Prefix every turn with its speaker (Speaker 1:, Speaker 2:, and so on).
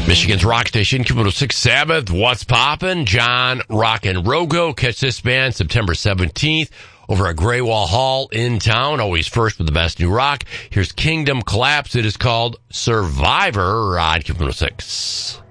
Speaker 1: Michigan's rock station, Q106 Sabbath. What's poppin'? John Rock and Rogo. Catch this band September 17th over at Gray Wall Hall in town. Always first with the best new rock. Here's Kingdom Collapse. It is called Survivor on Q106.